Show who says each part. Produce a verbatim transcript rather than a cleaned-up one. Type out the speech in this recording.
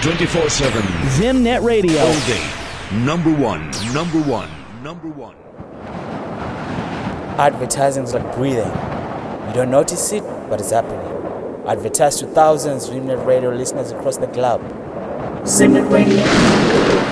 Speaker 1: twenty-four seven.
Speaker 2: Zimnet Radio.
Speaker 1: All day. Number one. Number one. Number one.
Speaker 3: Advertising is like breathing. You don't notice it, but it's happening. Advertise to thousands of Zimnet Radio listeners across the globe.
Speaker 2: Zimnet Radio.